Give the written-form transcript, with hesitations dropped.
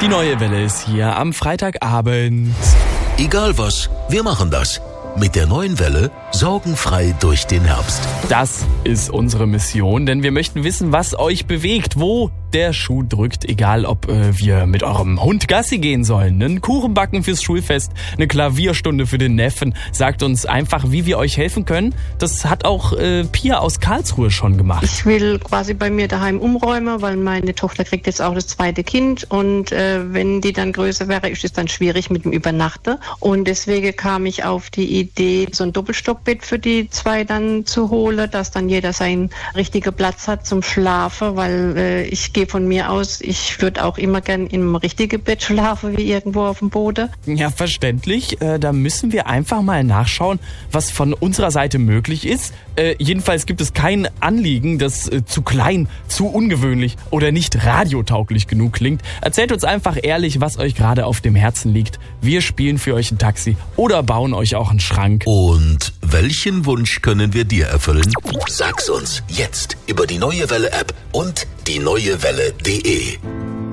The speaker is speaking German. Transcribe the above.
Die neue Welle ist hier am Freitagabend. Egal was, wir machen das. Mit der neuen Welle sorgenfrei durch den Herbst. Das ist unsere Mission, denn wir möchten wissen, was euch bewegt, wo der Schuh drückt. Egal, ob wir mit eurem Hund Gassi gehen sollen, einen Kuchen backen fürs Schulfest, eine Klavierstunde für den Neffen. Sagt uns einfach, wie wir euch helfen können. Das hat auch Pia aus Karlsruhe schon gemacht. Ich will quasi bei mir daheim umräumen, weil meine Tochter kriegt jetzt auch das zweite Kind. Und wenn die dann größer wäre, ist es dann schwierig mit dem Übernachten. Und deswegen kam ich auf die Idee, so ein Doppelstockbett für die zwei dann zu holen, dass dann jeder seinen richtigen Platz hat zum Schlafen, weil ich gehe von mir aus, ich würde auch immer gern in einem richtigen Bett schlafen, wie irgendwo auf dem Boden. Ja, verständlich. Da müssen wir einfach mal nachschauen, was von unserer Seite möglich ist. Jedenfalls gibt es kein Anliegen, das zu klein, zu ungewöhnlich oder nicht radiotauglich genug klingt. Erzählt uns einfach ehrlich, was euch gerade auf dem Herzen liegt. Wir spielen für euch ein Taxi oder bauen euch auch einen Schrank. Und welchen Wunsch können wir dir erfüllen? Sag's uns jetzt über die Neue Welle App und die neuewelle.de.